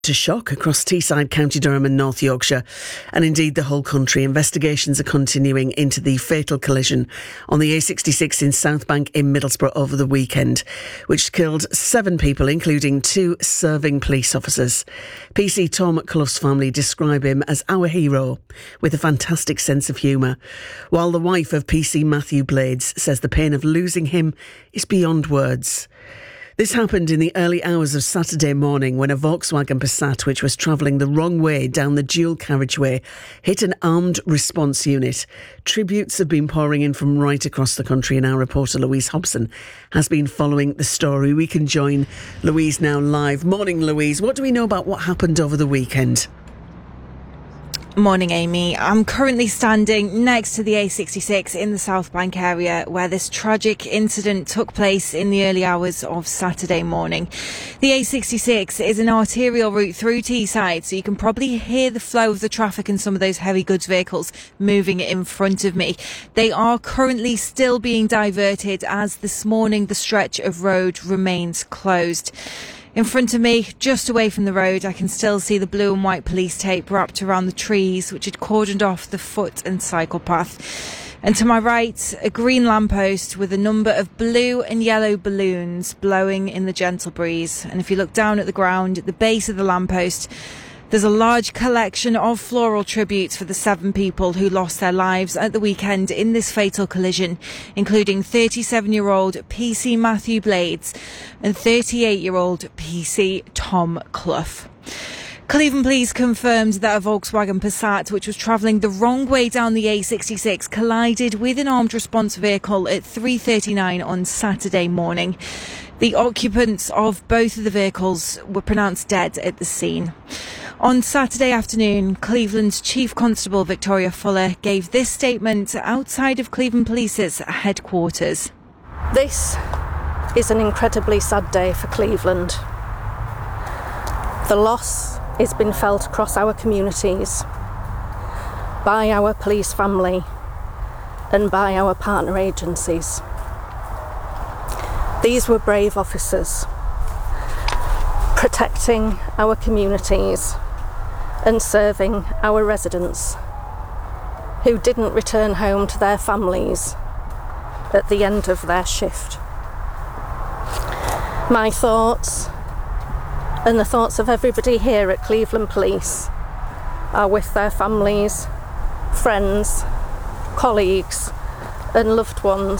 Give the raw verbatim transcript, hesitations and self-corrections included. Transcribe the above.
To shock across Teesside, County Durham and North Yorkshire, and indeed the whole country. Investigations are continuing into the fatal collision on the A sixty-six in Southbank in Middlesbrough over the weekend, which killed seven people, including two serving police officers. P C Tom Clough's family describe him as our hero, with a fantastic sense of humour, while the wife of P C Matthew Blades says the pain of losing him is beyond words. This happened in the early hours of Saturday morning when a Volkswagen Passat, which was travelling the wrong way down the dual carriageway, hit an armed response unit. Tributes have been pouring in from right across the country, and our reporter Louise Hobson has been following the story. We can join Louise now live. Morning, Louise. What do we know about what happened over the weekend? Morning, Amy. I'm currently standing next to the A sixty-six in the Southbank area where this tragic incident took place in the early hours of Saturday morning. The A sixty-six is an arterial route through Teesside, so you can probably hear the flow of the traffic and some of those heavy goods vehicles moving in front of me. They are currently still being diverted as this morning the stretch of road remains closed. In front of me, just away from the road, I can still see the blue and white police tape wrapped around the trees, which had cordoned off the foot and cycle path. And to my right, a green lamppost with a number of blue and yellow balloons blowing in the gentle breeze. And if you look down at the ground, at the base of the lamppost, there's a large collection of floral tributes for the seven people who lost their lives at the weekend in this fatal collision, including thirty-seven-year-old P C Matthew Blades and thirty-eight-year-old P C Tom Clough. Cleveland Police confirmed that a Volkswagen Passat, which was travelling the wrong way down the A sixty-six, collided with an armed response vehicle at three thirty-nine on Saturday morning. The occupants of both of the vehicles were pronounced dead at the scene. On Saturday afternoon, Cleveland's Chief Constable Victoria Fuller gave this statement outside of Cleveland Police's headquarters. This is an incredibly sad day for Cleveland. The loss has been felt across our communities by our police family and by our partner agencies. These were brave officers protecting our communities and serving our residents who didn't return home to their families at the end of their shift. My thoughts and the thoughts of everybody here at Cleveland Police are with their families, friends, colleagues and loved ones